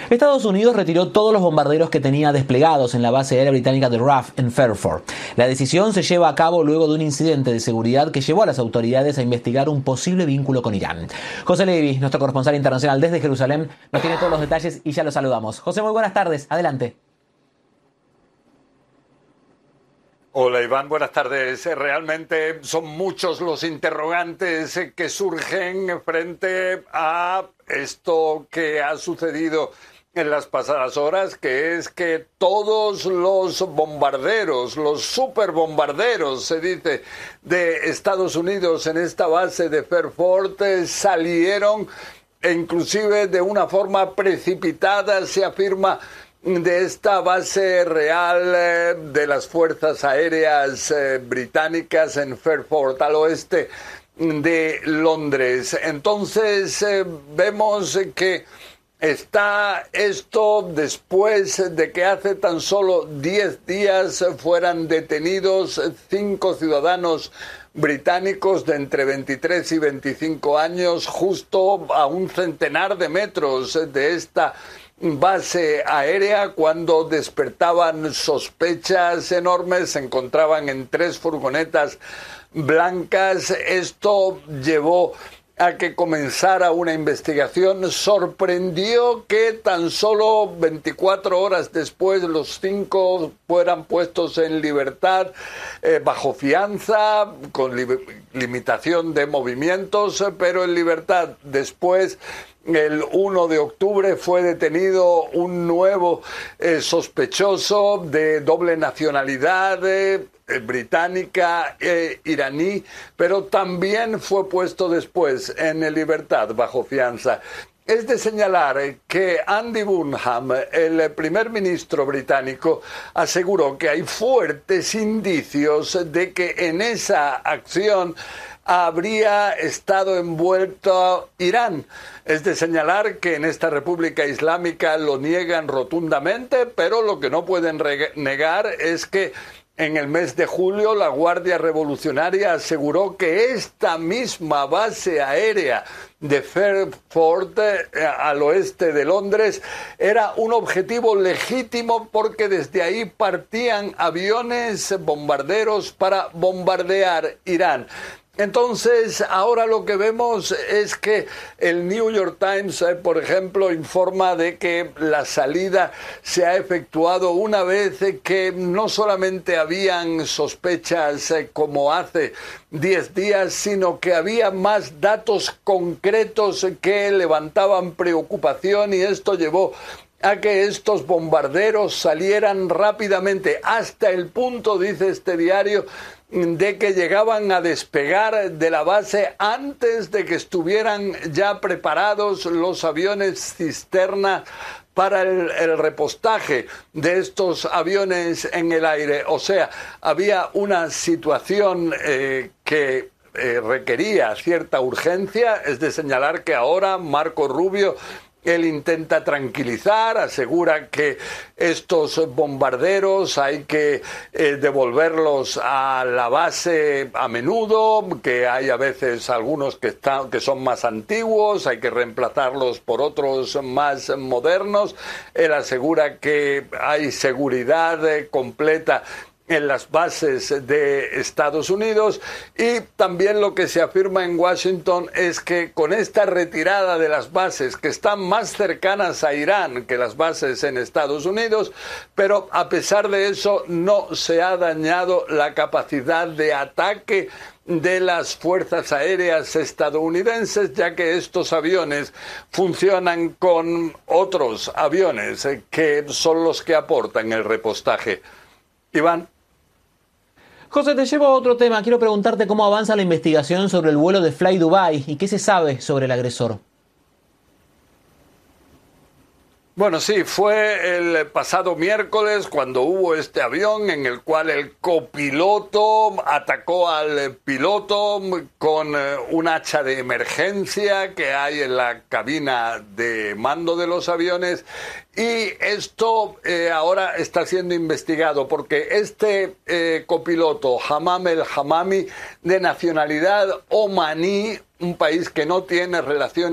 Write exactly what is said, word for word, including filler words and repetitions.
Estados Unidos retiró todos los bombarderos que tenía desplegados en la base aérea británica de R A F en Fairford. La decisión se lleva a cabo luego de un incidente de seguridad que llevó a las autoridades a investigar un posible vínculo con Irán. José Levi, nuestro corresponsal internacional desde Jerusalén, nos tiene todos los detalles y ya lo saludamos. José, muy buenas tardes. Adelante. Hola Iván, buenas tardes. Realmente son muchos los interrogantes que surgen frente a esto que ha sucedido en las pasadas horas, que es que todos los bombarderos, los superbombarderos, se dice, de Estados Unidos en esta base de Fairford salieron, e inclusive de una forma precipitada, se afirma, de esta base real eh, de las Fuerzas Aéreas eh, Británicas en Fairford, al oeste de Londres. Entonces eh, vemos que está esto después de que hace tan solo diez días fueran detenidos cinco ciudadanos británicos de entre veintitrés y veinticinco años, justo a un centenar de metros de esta base aérea, cuando despertaban sospechas enormes. Se encontraban en tres furgonetas blancas. Esto llevó a que comenzara una investigación. Sorprendió que tan solo veinticuatro horas después los cinco fueran puestos en libertad, eh, bajo fianza, con li limitación de movimientos, pero en libertad. Después, el uno de octubre, fue detenido un nuevo eh, sospechoso de doble nacionalidad, eh, británica e iraní, pero también fue puesto después en libertad bajo fianza. Es de señalar que Andy Burnham, el primer ministro británico, aseguró que hay fuertes indicios de que en esa acción habría estado envuelto Irán. Es de señalar que en esta República Islámica lo niegan rotundamente, pero lo que no pueden negar es que en el mes de julio la Guardia Revolucionaria aseguró que esta misma base aérea de Fairford, eh, al oeste de Londres, era un objetivo legítimo porque desde ahí partían aviones bombarderos para bombardear Irán. Entonces, ahora lo que vemos es que el New York Times, eh, por ejemplo, informa de que la salida se ha efectuado una vez eh, que no solamente habían sospechas eh, como hace diez días, sino que había más datos concretos que levantaban preocupación, y esto llevó a que estos bombarderos salieran rápidamente, hasta el punto, dice este diario, de que llegaban a despegar de la base antes de que estuvieran ya preparados los aviones cisterna para el, el repostaje de estos aviones en el aire. O sea, había una situación eh, que eh, requería cierta urgencia. Es de señalar que ahora Marco Rubio, él intenta tranquilizar, asegura que estos bombarderos hay que eh, devolverlos a la base a menudo, que hay a veces algunos que, están, que son más antiguos, hay que reemplazarlos por otros más modernos. Él asegura que hay seguridad eh, completa en las bases de Estados Unidos, y también lo que se afirma en Washington es que con esta retirada de las bases, que están más cercanas a Irán que las bases en Estados Unidos, pero a pesar de eso no se ha dañado la capacidad de ataque de las fuerzas aéreas estadounidenses, ya que estos aviones funcionan con otros aviones que son los que aportan el repostaje. Iván. José, te llevo a otro tema. Quiero preguntarte cómo avanza la investigación sobre el vuelo de Fly Dubai y qué se sabe sobre el agresor. Bueno, sí, fue el pasado miércoles cuando hubo este avión en el cual el copiloto atacó al piloto con un hacha de emergencia que hay en la cabina de mando de los aviones, y esto eh, ahora está siendo investigado porque este eh, copiloto, Hammam el Hammami, de nacionalidad omaní, un país que no tiene relaciones